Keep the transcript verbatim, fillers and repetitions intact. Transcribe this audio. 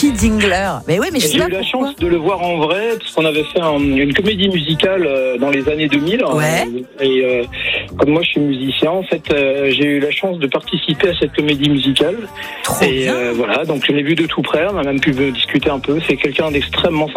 Qui Dingler? Mais oui, mais je sais J'ai pas eu la pourquoi. chance de le voir en vrai, parce qu'on avait fait un- une comédie musicale euh, dans les années deux mille. Ouais. Euh, et euh, comme moi je suis musicien, en fait, euh, j'ai eu la chance de participer à cette comédie musicale. Trop et bien. euh, voilà, donc je l'ai vu de tout près, on a même pu discuter un peu. C'est quelqu'un d'extrêmement